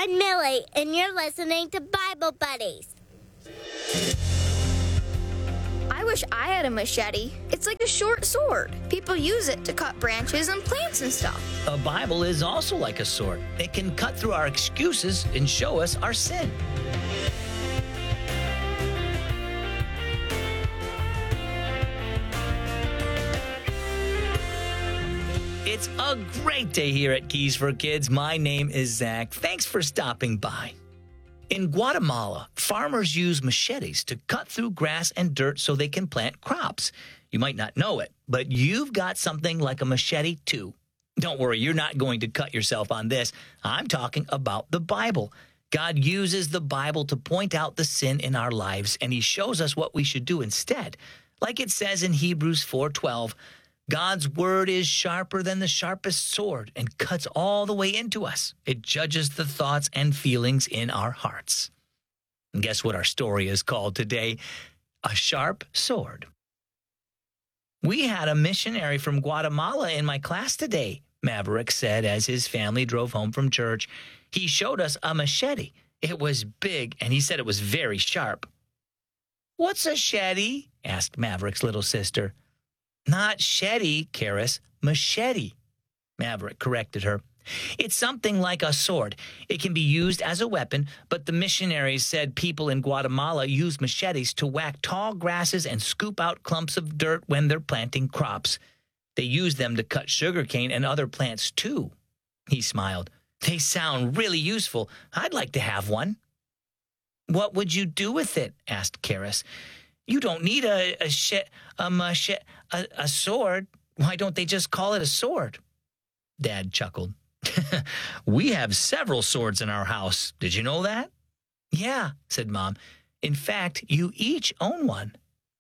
I'm Millie, and you're listening to Bible Buddies. I wish I had a machete. It's like a short sword. People use it to cut branches and plants and stuff. A Bible is also like a sword. It can cut through our excuses and show us our sin. It's a great day here at Keys for Kids. My name is Zach. Thanks for stopping by. In Guatemala, farmers use machetes to cut through grass and dirt so they can plant crops. You might not know it, but you've got something like a machete too. Don't worry, you're not going to cut yourself on this. I'm talking about the Bible. God uses the Bible to point out the sin in our lives, and he shows us what we should do instead. Like it says in Hebrews 4:12, God's word is sharper than the sharpest sword and cuts all the way into us. It judges the thoughts and feelings in our hearts. And guess what our story is called today? A Sharp Sword. We had a missionary from Guatemala in my class today, Maverick said as his family drove home from church. He showed us a machete. It was big, and he said it was very sharp. "What's a machete?" asked Maverick's little sister. "Not shetty, Karis, machete," Maverick corrected her. "It's something like a sword. It can be used as a weapon, but the missionaries said people in Guatemala use machetes to whack tall grasses and scoop out clumps of dirt when they're planting crops. They use them to cut sugarcane and other plants too." He smiled. "They sound really useful. I'd like to have one." "What would you do with it?" asked Karis. "You don't need a sword. Why don't they just call it a sword?" Dad chuckled. "We have several swords in our house. Did you know that?" "Yeah," said Mom. "In fact, you each own one."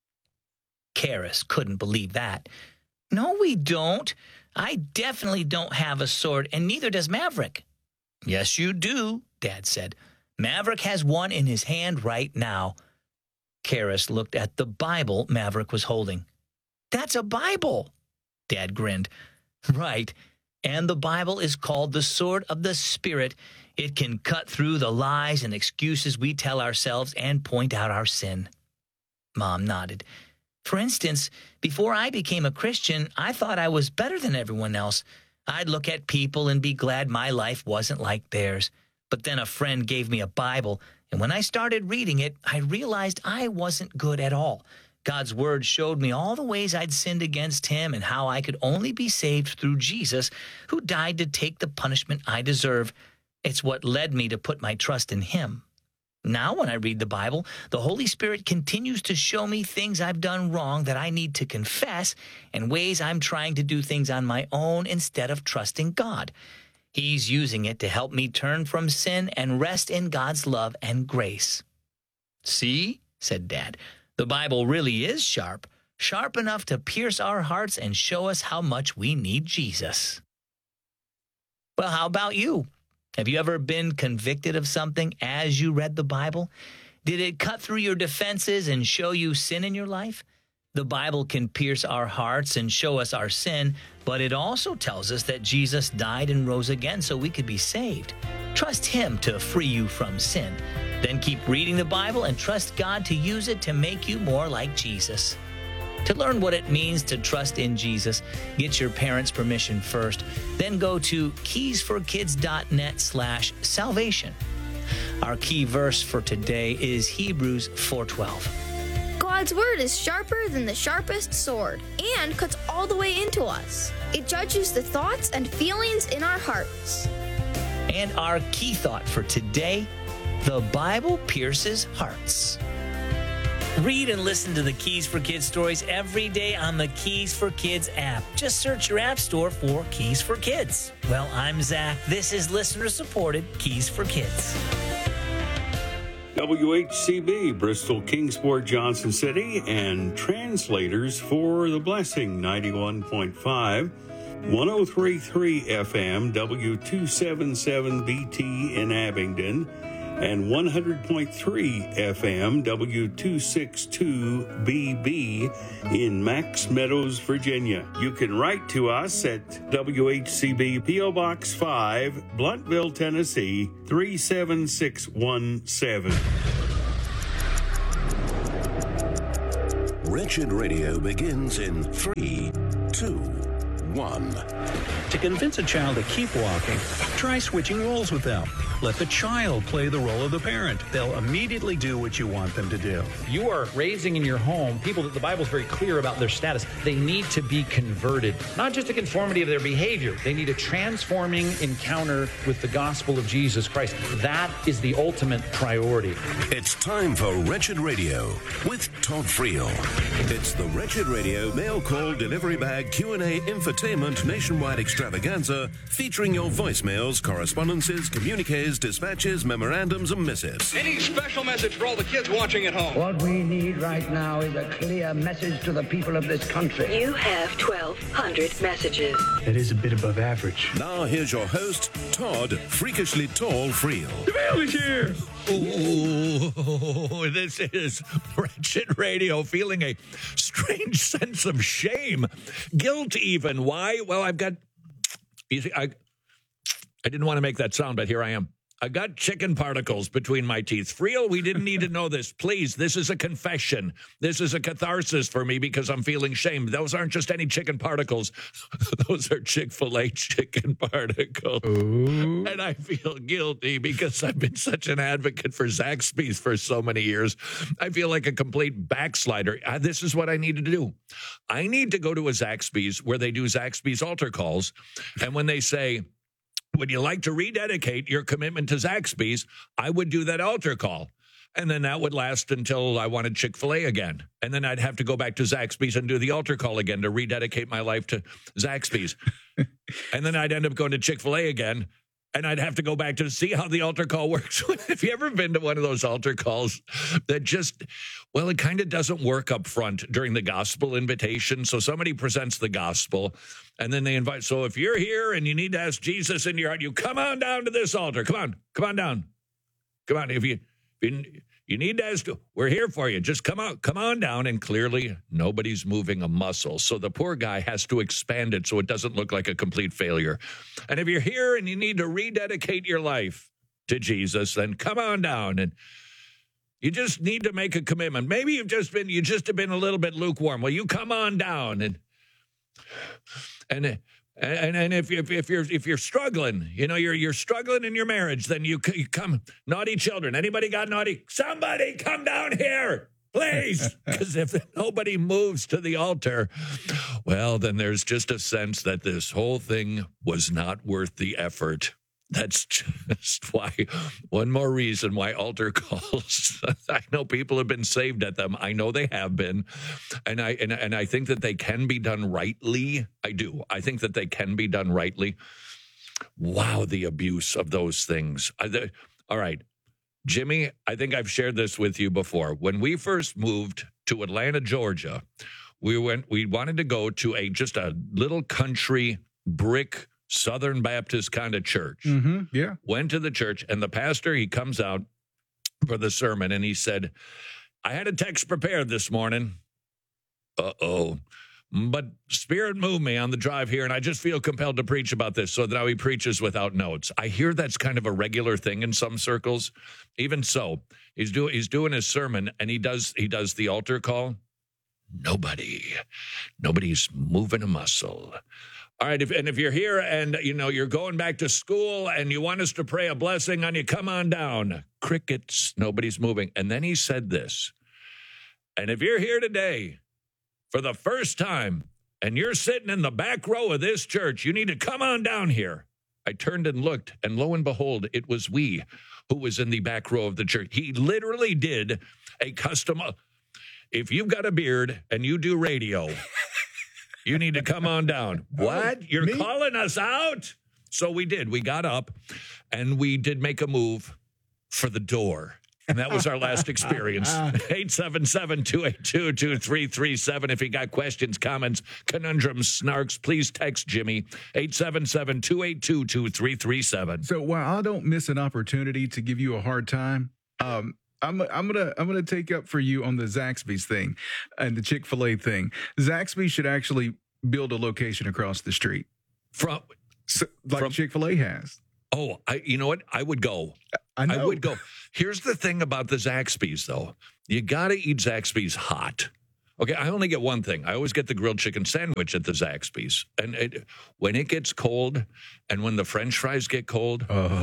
Karis couldn't believe that. "No, we don't. I definitely don't have a sword, and neither does Maverick." "Yes, you do," Dad said. "Maverick has one in his hand right now." Karis looked at the Bible Maverick was holding. "That's a Bible," Dad grinned. "Right, and the Bible is called the sword of the Spirit. It can cut through the lies and excuses we tell ourselves and point out our sin." Mom nodded. "For instance, before I became a Christian, I thought I was better than everyone else. I'd look at people and be glad my life wasn't like theirs. But then a friend gave me a Bible, and when I started reading it, I realized I wasn't good at all. God's word showed me all the ways I'd sinned against him and how I could only be saved through Jesus, who died to take the punishment I deserve. It's what led me to put my trust in him. Now when I read the Bible, the Holy Spirit continues to show me things I've done wrong that I need to confess and ways I'm trying to do things on my own instead of trusting God. He's using it to help me turn from sin and rest in God's love and grace." "See," said Dad, "the Bible really is sharp enough to pierce our hearts and show us how much we need Jesus." Well, how about you? Have you ever been convicted of something as you read the Bible? Did it cut through your defenses and show you sin in your life? The Bible can pierce our hearts and show us our sin, but it also tells us that Jesus died and rose again so we could be saved. Trust him to free you from sin. Then keep reading the Bible and trust God to use it to make you more like Jesus. To learn what it means to trust in Jesus, get your parents' permission first. Then go to keysforkids.net/salvation. Our key verse for today is Hebrews 4:12. God's word is sharper than the sharpest sword and cuts all the way into us. It judges the thoughts and feelings in our hearts. And our key thought for today, the Bible pierces hearts. Read and listen to the Keys for Kids stories every day on the Keys for Kids app. Just search your app store for Keys for Kids. Well, I'm Zach. This is listener-supported Keys for Kids. WHCB, Bristol, Kingsport, Johnson City, and translators for The Blessing, 91.5, 103.3 FM, W277BT in Abingdon, and 100.3 FM W262BB in Max Meadows, Virginia. You can write to us at WHCB P.O. Box 5, Bluntville, Tennessee 37617. Wretched Radio begins in 3, 2, 1. To convince a child to keep walking, try switching roles with them. Let the child play the role of the parent. They'll immediately do what you want them to do. You are raising in your home people that the Bible is very clear about their status. They need to be converted, not just a conformity of their behavior. They need a transforming encounter with the gospel of Jesus Christ. That is the ultimate priority. It's time for Wretched Radio with Todd Friel. It's the Wretched Radio mail call delivery bag Q&A infotainment nationwide extravaganza featuring your voicemails, correspondences, communiques, dispatches, memorandums, and missives. Any special message for all the kids watching at home? What we need right now is a clear message to the people of this country. You have 1,200 messages. That is a bit above average. Now here's your host, Todd Freakishly Tall Friel. The mail is here. Ooh, this is Wretched Radio, feeling a strange sense of shame, guilt even. Why? Well, you see, I didn't want to make that sound, but here I am. I got chicken particles between my teeth. Friel, we didn't need to know this. Please, this is a confession. This is a catharsis for me because I'm feeling shame. Those aren't just any chicken particles. Those are Chick-fil-A chicken particles. Ooh. And I feel guilty because I've been such an advocate for Zaxby's for so many years. I feel like a complete backslider. This is what I need to do. I need to go to a Zaxby's where they do Zaxby's altar calls. And when they say, would you like to rededicate your commitment to Zaxby's? I would do that altar call. And then that would last until I wanted Chick-fil-A again. And then I'd have to go back to Zaxby's and do the altar call again to rededicate my life to Zaxby's. And then I'd end up going to Chick-fil-A again. And I'd have to go back to see how the altar call works. Have you ever been to one of those altar calls that just, well, it kind of doesn't work up front during the gospel invitation? So somebody presents the gospel, and then they invite. So if you're here and you need to ask Jesus in your heart, you come on down to this altar. Come on down. Come on. If you need to ask, we're here for you. Just come on down. And clearly nobody's moving a muscle. So the poor guy has to expand it so it doesn't look like a complete failure. And if you're here and you need to rededicate your life to Jesus, then come on down. And you just need to make a commitment. Maybe you just have been a little bit lukewarm. Well, you come on down and if you're struggling, you're struggling in your marriage, then you come. Naughty children. Anybody got naughty? Somebody come down here, please. Because if nobody moves to the altar, well, then there's just a sense that this whole thing was not worth the effort. That's just why, one more reason why altar calls. I know people have been saved at them. I know they have been. And I think that they can be done rightly. I do. I think that they can be done rightly. Wow, the abuse of those things. All right, Jimmy, I think I've shared this with you before. When we first moved to Atlanta, Georgia, we wanted to go to just a little country brick Southern Baptist kind of church. Mm-hmm, yeah. Went to the church, and the pastor, he comes out for the sermon, and he said, I had a text prepared this morning. Uh-oh. But Spirit moved me on the drive here, and I just feel compelled to preach about this. So now he preaches without notes. I hear that's kind of a regular thing in some circles. Even so, he's doing his sermon, and he does the altar call. Nobody's moving a muscle. All right, if you're here and, you're going back to school and you want us to pray a blessing on you, come on down. Crickets, nobody's moving. And then he said this, and if you're here today for the first time and you're sitting in the back row of this church, you need to come on down here. I turned and looked, and lo and behold, it was who was in the back row of the church. He literally did a custom. If you've got a beard and you do radio, you need to come on down. What? You're calling us out? So we did. We got up, and we did make a move for the door. And that was our last experience. 877-282-2337. If you got questions, comments, conundrums, snarks, please text Jimmy. 877-282-2337. So while I don't miss an opportunity to give you a hard time, I'm gonna take up for you on the Zaxby's thing and the Chick-fil-A thing. Zaxby's should actually build a location across the street from Chick-fil-A has. Oh, you know what? I would go. I would go. Here's the thing about the Zaxby's, though. You got to eat Zaxby's hot. Okay, I only get one thing. I always get the grilled chicken sandwich at the Zaxby's. And when it gets cold and when the French fries get cold,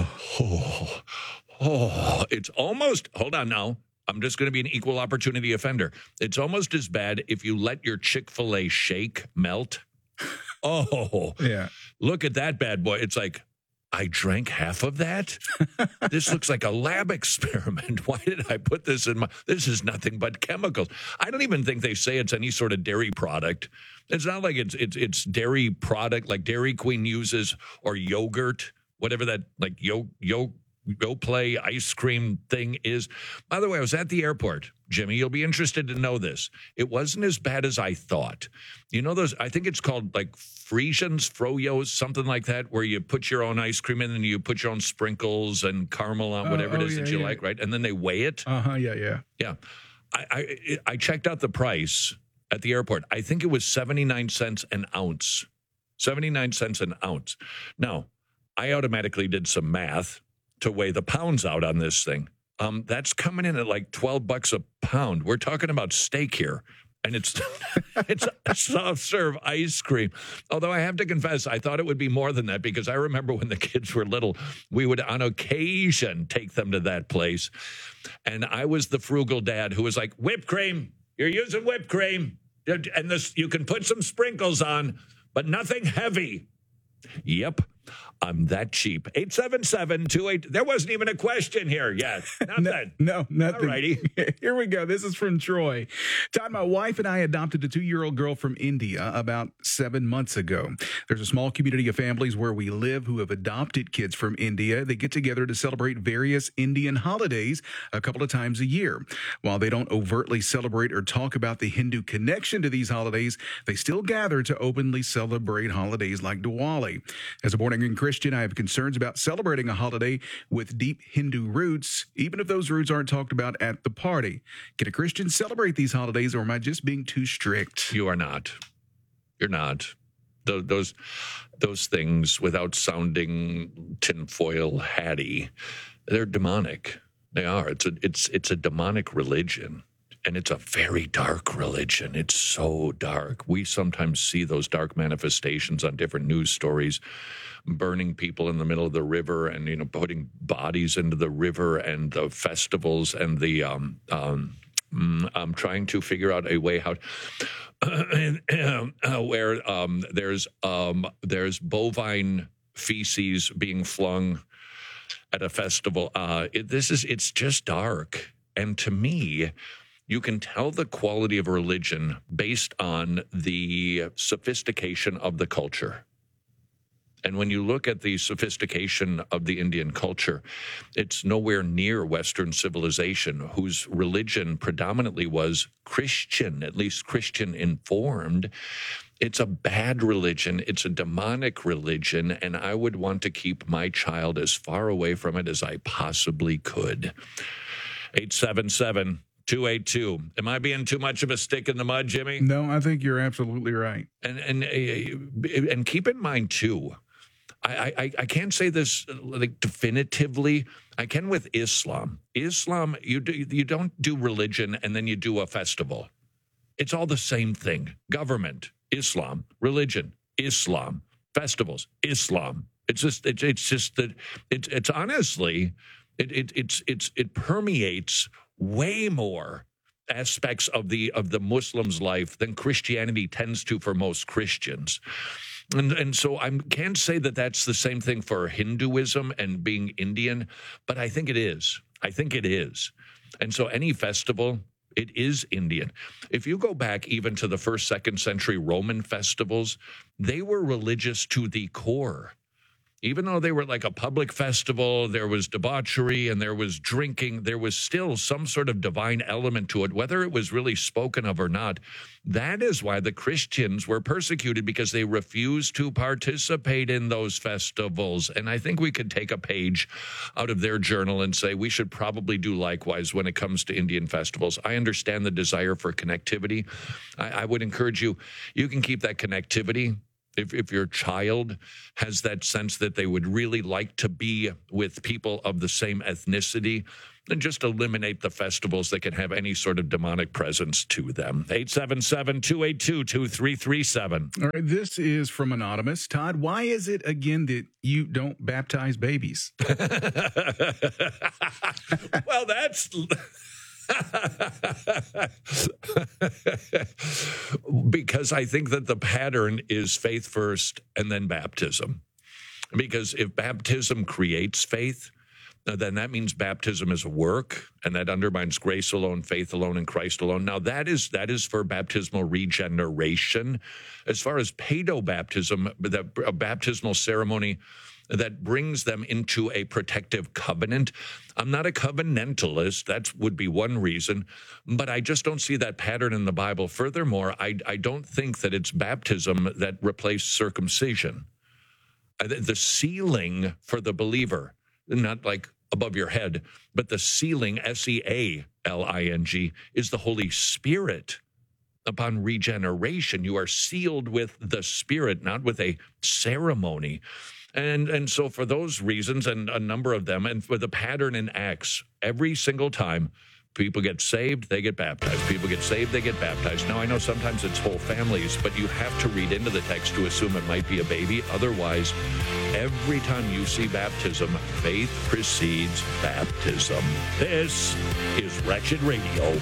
it's almost, hold on now. I'm just going to be an equal opportunity offender. It's almost as bad if you let your Chick-fil-A shake melt. Oh, yeah. Look at that bad boy. It's like, I drank half of that? This looks like a lab experiment. Why did I put this in this is nothing but chemicals. I don't even think they say it's any sort of dairy product. It's not like it's dairy product like Dairy Queen uses or yogurt, whatever that like Yoplait ice cream thing is. By the way, I was at the airport. Jimmy, you'll be interested to know this. It wasn't as bad as I thought. You know those, I think it's called like Frisians, Froyos, something like that, where you put your own ice cream in and you put your own sprinkles and caramel on whatever it is that you like, right? And then they weigh it. Yeah. I checked out the price at the airport. I think it was 79 cents an ounce. 79 cents an ounce. Now, I automatically did some math to weigh the pounds out on this thing. That's coming in at like $12 a pound. We're talking about steak here. And it's a soft serve ice cream. Although I have to confess, I thought it would be more than that because I remember when the kids were little, we would on occasion take them to that place. And I was the frugal dad who was like, whipped cream, you're using whipped cream. And you can put some sprinkles on, but nothing heavy. Yep. I'm that cheap. 877-28. There wasn't even a question here yet. Nothing. No, nothing. All righty. Here we go. This is from Troy. Todd, my wife and I adopted a 2-year-old girl from India about 7 months ago. There's a small community of families where we live who have adopted kids from India. They get together to celebrate various Indian holidays a couple of times a year. While they don't overtly celebrate or talk about the Hindu connection to these holidays, they still gather to openly celebrate holidays like Diwali. As a born-again Christian, I have concerns about celebrating a holiday with deep Hindu roots, even if those roots aren't talked about at the party. Can a Christian celebrate these holidays, or am I just being too strict? You are not. You're not. Those things, without sounding tinfoil hatty, they're demonic. They are. It's a demonic religion. And it's a very dark religion. It's so dark. We sometimes see those dark manifestations on different news stories, burning people in the middle of the river and, putting bodies into the river and the festivals and the, I'm trying to figure out a way how, where there's bovine feces being flung at a festival. It's just dark. And to me, you can tell the quality of religion based on the sophistication of the culture. And when you look at the sophistication of the Indian culture, it's nowhere near Western civilization, whose religion predominantly was Christian, at least Christian informed. It's a bad religion. It's a demonic religion. And I would want to keep my child as far away from it as I possibly could. 877-282. Am I being too much of a stick in the mud, Jimmy? No, I think you're absolutely right. And keep in mind, too, I can't say this like definitively. I can with Islam. Islam, you don't do religion and then you do a festival. It's all the same thing. Government, Islam. Religion, Islam. Festivals, Islam. It's just that it's honestly it permeates way more aspects of the Muslim's life than Christianity tends to for most Christians. And so I can't say that that's the same thing for Hinduism and being Indian, but I think it is. And so any festival, it is Indian. If you go back even to the 1st, 2nd century Roman festivals, they were religious to the core. Even though they were like a public festival, there was debauchery and there was drinking, there was still some sort of divine element to it, whether it was really spoken of or not. That is why the Christians were persecuted, because they refused to participate in those festivals. And I think we could take a page out of their journal and say we should probably do likewise when it comes to Indian festivals. I understand the desire for connectivity. I would encourage you, you can keep that connectivity. If your child has that sense that they would really like to be with people of the same ethnicity, then just eliminate the festivals that can have any sort of demonic presence to them. 877-282-2337. All right, this is from Anonymous. Todd, why is it, again, that you don't baptize babies? Well, that's... Because I think that the pattern is faith first and then baptism. Because if baptism creates faith, then that means baptism is a work, and that undermines grace alone, faith alone, and Christ alone. Now, that is for baptismal regeneration. As far as paedobaptism, a baptismal ceremony that brings them into a protective covenant. I'm not a covenantalist. That would be one reason, but I just don't see that pattern in the Bible. Furthermore, I don't think that it's baptism that replaced circumcision. The sealing for the believer, not like above your head, but the sealing, S-E-A-L-I-N-G, is the Holy Spirit. Upon regeneration, you are sealed with the Spirit, not with a ceremony. And so for those reasons, and a number of them, and for the pattern in Acts, every single time people get saved, they get baptized. People get saved, they get baptized. Now, I know sometimes it's whole families, but you have to read into the text to assume it might be a baby. Otherwise, every time you see baptism, faith precedes baptism. This is Wretched Radio.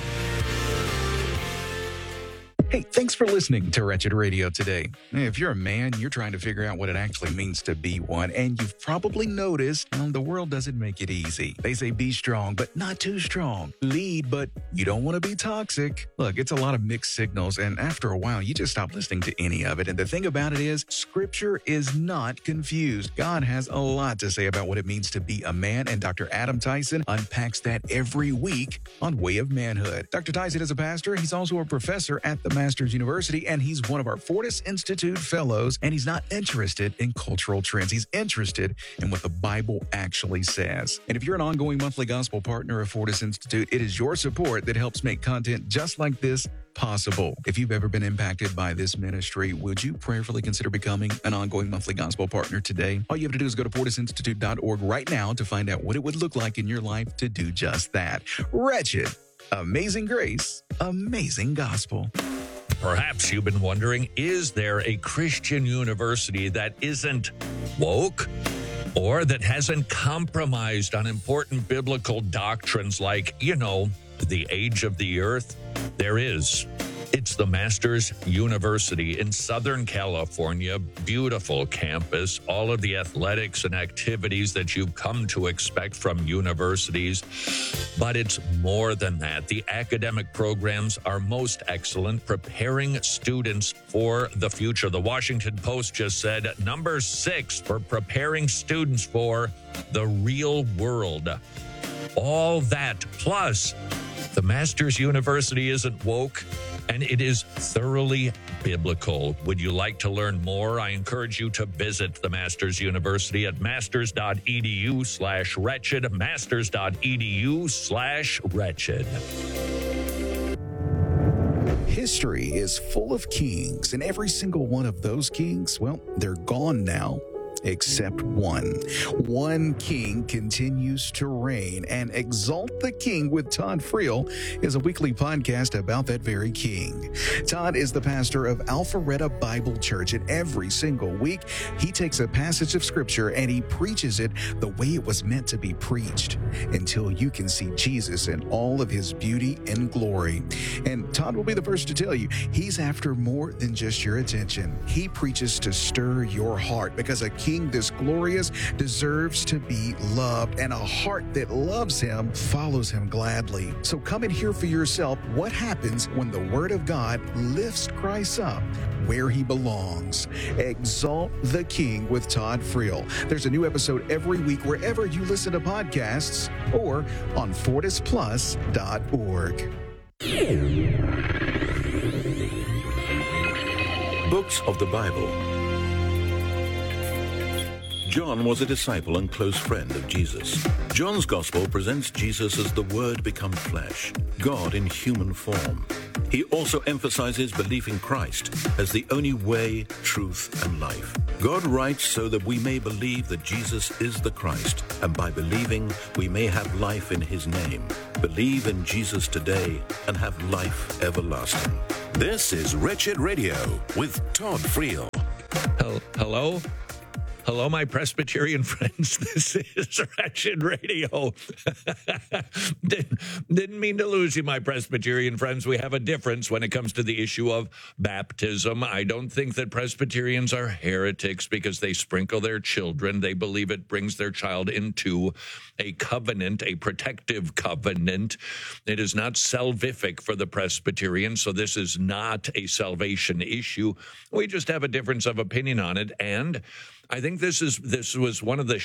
Hey, thanks for listening to Wretched Radio today. If you're a man, you're trying to figure out what it actually means to be one, and you've probably noticed the world doesn't make it easy. They say be strong, but not too strong. Lead, but you don't want to be toxic. Look, it's a lot of mixed signals, and after a while, you just stop listening to any of it. And the thing about it is, Scripture is not confused. God has a lot to say about what it means to be a man, and Dr. Adam Tyson unpacks that every week on Way of Manhood. Dr. Tyson is a pastor. He's also a professor at the Masters University, and he's one of our Fortis Institute fellows, and he's not interested in cultural trends. He's interested in what the Bible actually says. And if you're an ongoing monthly gospel partner of Fortis Institute, it is your support that helps make content just like this possible. If you've ever been impacted by this ministry, would you prayerfully consider becoming an ongoing monthly gospel partner today? All you have to do is go to fortisinstitute.org right now to find out what it would look like in your life to do just that. Wretched, amazing grace, amazing gospel. Perhaps you've been wondering, is there a Christian university that isn't woke or that hasn't compromised on important biblical doctrines like, the age of the earth? There is. It's the Masters University in Southern California. Beautiful campus, all of the athletics and activities that you've come to expect from universities. But it's more than that. The academic programs are most excellent, preparing students for the future. The Washington Post just said number 6 for preparing students for the real world. All that, plus the Masters University isn't woke, and it is thoroughly biblical. Would you like to learn more? I encourage you to visit the Masters University at masters.edu/wretched, masters.edu/wretched. History is full of kings, and every single one of those kings, they're gone now. Except one. One king continues to reign, and Exalt the King with Todd Friel is a weekly podcast about that very king. Todd is the pastor of Alpharetta Bible Church, and every single week he takes a passage of scripture and he preaches it the way it was meant to be preached until you can see Jesus in all of his beauty and glory. And Todd will be the first to tell you, he's after more than just your attention. He preaches to stir your heart, because a king King this glorious deserves to be loved, and a heart that loves him follows him gladly. So come and hear for yourself what happens when the Word of God lifts Christ up where he belongs. Exalt the King with Todd Friel. There's a new episode every week wherever you listen to podcasts or on FortisPlus.org. Books of the Bible. John was a disciple and close friend of Jesus. John's Gospel presents Jesus as the Word become flesh, God in human form. He also emphasizes belief in Christ as the only way, truth, and life. God writes so that we may believe that Jesus is the Christ, and by believing, we may have life in his name. Believe in Jesus today and have life everlasting. This is Wretched Radio with Todd Friel. Hello? Hello, my Presbyterian friends. This is Wretched Radio. Didn't mean to lose you, my Presbyterian friends. We have a difference when it comes to the issue of baptism. I don't think that Presbyterians are heretics because they sprinkle their children. They believe it brings their child into a covenant, a protective covenant. It is not salvific for the Presbyterian, so this is not a salvation issue. We just have a difference of opinion on it, and I think this was one of the